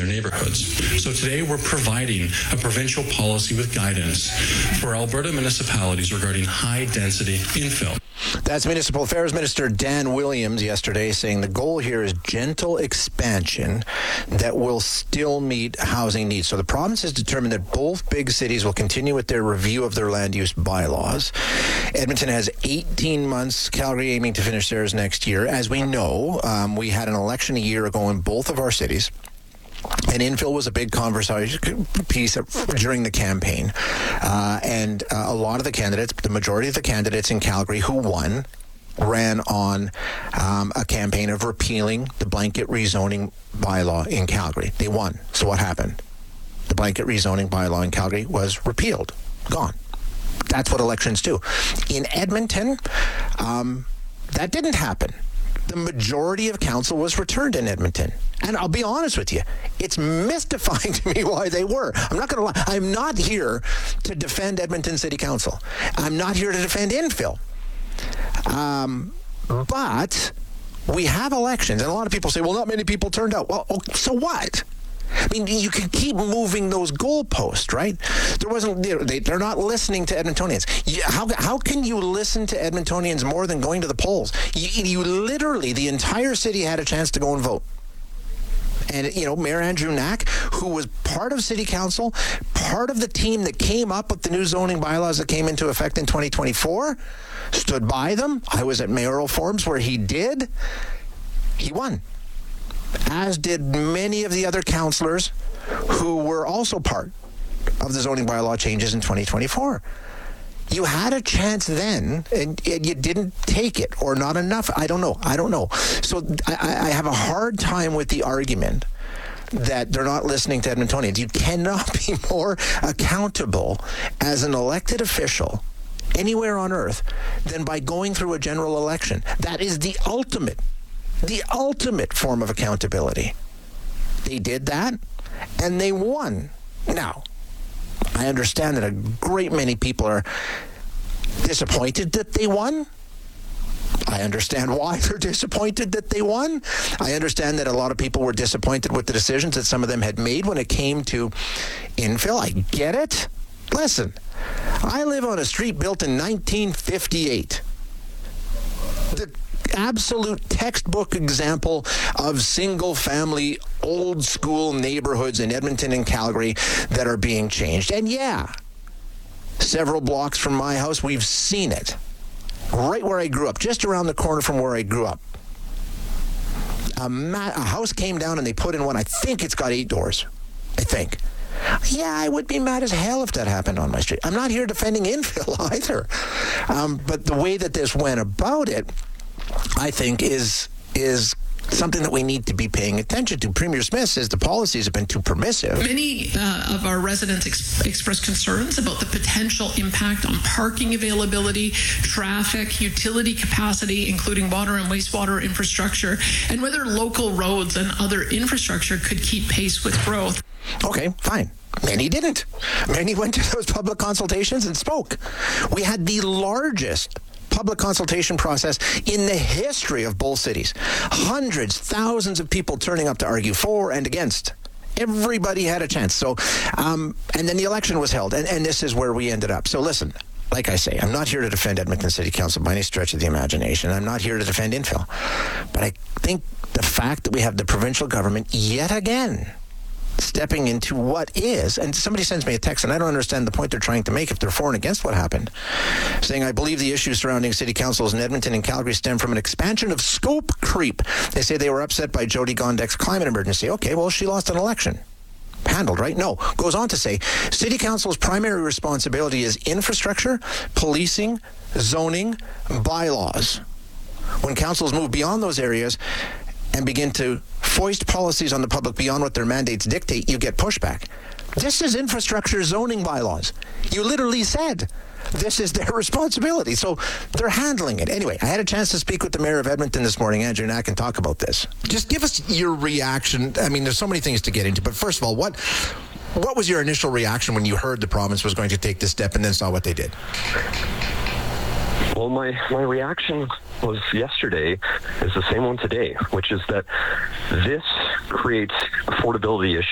their neighborhoods. So today we're providing a provincial policy with guidance for Alberta municipalities regarding high-density infill. That's Municipal Affairs Minister Dan Williams yesterday saying the goal here is gentle expansion that will still meet housing needs. So the province has determined that both big cities will continue with their review of their land use bylaws. Edmonton has 18 months, Calgary aiming to finish theirs next year. As we know, we had an election a year ago in both of our cities. And infill was a big conversation piece during the campaign. And a lot of the candidates, the majority of the candidates in Calgary who won, ran on a campaign of repealing the blanket rezoning bylaw in Calgary. They won. So what happened? The blanket rezoning bylaw in Calgary was repealed. Gone. That's what elections do. In Edmonton, that didn't happen. The majority of council was returned in Edmonton. And I'll be honest with you, it's mystifying to me why they were. I'm not going to lie. I'm not here to defend Edmonton City Council. I'm not here to defend infill. But we have elections, and a lot of people say, well, not many people turned out. Well, so what? I mean, you can keep moving those goalposts, right? They're not listening to Edmontonians. How can you listen to Edmontonians more than going to the polls? You literally, the entire city had a chance to go and vote. And, Mayor Andrew Knack, who was part of City Council, part of the team that came up with the new zoning bylaws that came into effect in 2024, stood by them. I was at mayoral forums where he did. He won. As did many of the other councillors who were also part of the zoning bylaw changes in 2024. You had a chance then, and you didn't take it, or not enough. I don't know. So I have a hard time with the argument that they're not listening to Edmontonians. You cannot be more accountable as an elected official anywhere on earth than by going through a general election. That is the ultimate form of accountability. They did that, and they won. Now, I understand that a great many people are disappointed that they won. I understand why they're disappointed that they won. I understand that a lot of people were disappointed with the decisions that some of them had made when it came to infill. I get it. Listen, I live on a street built in 1958. The absolute textbook example of single-family, old-school neighborhoods in Edmonton and Calgary that are being changed. And several blocks from my house, we've seen it. Right where I grew up, just around the corner from where I grew up. A house came down and they put in one. I think it's got 8 doors. I think. Yeah, I would be mad as hell if that happened on my street. I'm not here defending infill either. But the way that this went about it, I think, is something that we need to be paying attention to. Premier Smith says the policies have been too permissive. Many of our residents express concerns about the potential impact on parking availability, traffic, utility capacity, including water and wastewater infrastructure, and whether local roads and other infrastructure could keep pace with growth. Okay, fine. Many didn't. Many went to those public consultations and spoke. We had the largest public consultation process in the history of both cities. Hundreds, thousands of people turning up to argue for and against. Everybody had a chance. So, and then the election was held, and this is where we ended up. So listen, like I say, I'm not here to defend Edmonton City Council by any stretch of the imagination. I'm not here to defend infill. But I think the fact that we have the provincial government yet again stepping into what is, and somebody sends me a text, and I don't understand the point they're trying to make if they're for and against what happened, saying, I believe the issues surrounding city councils in Edmonton and Calgary stem from an expansion of scope creep. They say they were upset by Jody Gondek's climate emergency. Okay, well, she lost an election. Handled, right? No. Goes on to say, city council's primary responsibility is infrastructure, policing, zoning, bylaws. When councils move beyond those areas and begin to foist policies on the public beyond what their mandates dictate, you get pushback. This is infrastructure zoning bylaws. You literally said this is their responsibility. So they're handling it. Anyway, I had a chance to speak with the mayor of Edmonton this morning, Andrew Knack, and talk about this. Just give us your reaction. I mean, there's so many things to get into, but first of all, what was your initial reaction when you heard the province was going to take this step and then saw what they did? Well, my reaction was yesterday is the same one today, which is that this creates affordability issues